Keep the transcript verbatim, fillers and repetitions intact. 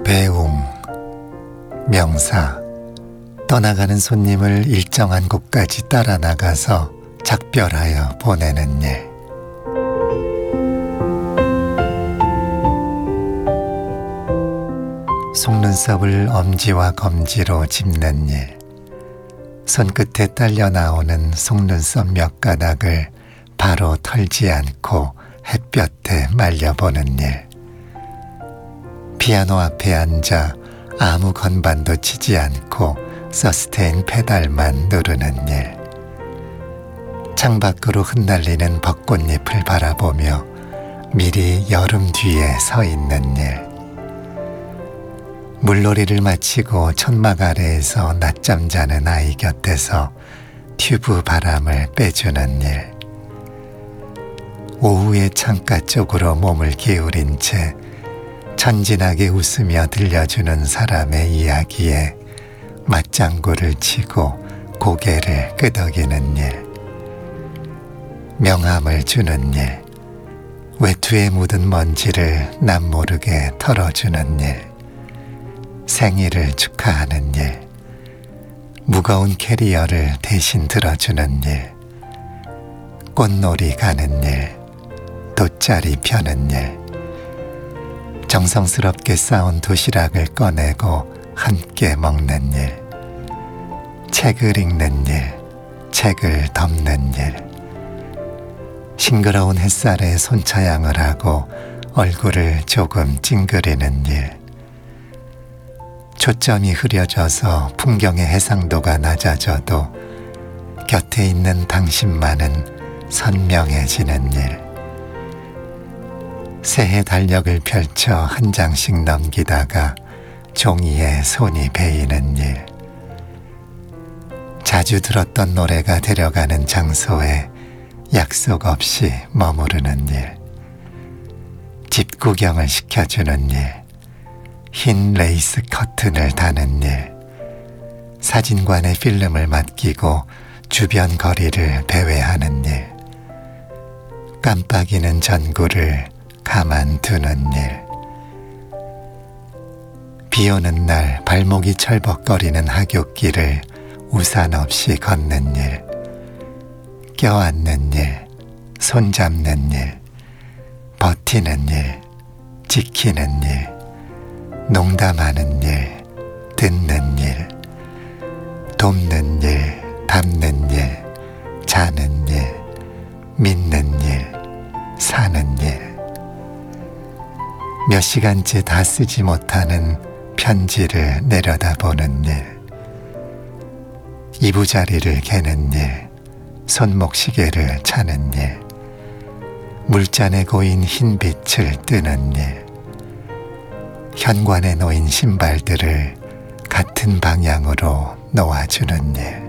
배웅, 명사, 떠나가는 손님을 일정한 곳까지 따라 나가서 작별하여 보내는 일. 속눈썹을 엄지와 검지로 짚는 일. 손끝에 딸려 나오는 속눈썹 몇 가닥을 바로 털지 않고 햇볕에 말려보는 일. 피아노 앞에 앉아 아무 건반도 치지 않고 서스테인 페달만 누르는 일. 창밖으로 흩날리는 벚꽃잎을 바라보며 미리 여름 뒤에 서 있는 일. 물놀이를 마치고 천막 아래에서 낮잠 자는 아이 곁에서 튜브 바람을 빼주는 일. 오후의 창가 쪽으로 몸을 기울인 채 천진하게 웃으며 들려주는 사람의 이야기에 맞장구를 치고 고개를 끄덕이는 일. 명함을 주는 일. 외투에 묻은 먼지를 남 모르게 털어주는 일. 생일을 축하하는 일. 무거운 캐리어를 대신 들어주는 일. 꽃놀이 가는 일. 돗자리 펴는 일. 정성스럽게 싸온 도시락을 꺼내고 함께 먹는 일. 책을 읽는 일. 책을 덮는 일. 싱그러운 햇살에 손차양을 하고 얼굴을 조금 찡그리는 일. 초점이 흐려져서 풍경의 해상도가 낮아져도 곁에 있는 당신만은 선명해지는 일. 새해 달력을 펼쳐 한 장씩 넘기다가 종이에 손이 베이는 일. 자주 들었던 노래가 데려가는 장소에 약속 없이 머무르는 일. 집 구경을 시켜주는 일. 흰 레이스 커튼을 다는 일. 사진관에 필름을 맡기고 주변 거리를 배회하는 일. 깜빡이는 전구를 가만두는 일. 비 오는 날 발목이 철벅거리는 하굣길을 우산 없이 걷는 일. 껴안는 일. 손잡는 일. 버티는 일. 지키는 일. 농담하는 일. 듣는 일. 돕는 일. 담는 일. 자는 일. 믿는 일. 사는 일. 몇 시간째 다 쓰지 못하는 편지를 내려다보는 일. 이부자리를 개는 일. 손목시계를 차는 일. 물잔에 고인 흰 빛을 뜨는 일. 현관에 놓인 신발들을 같은 방향으로 놓아주는 일.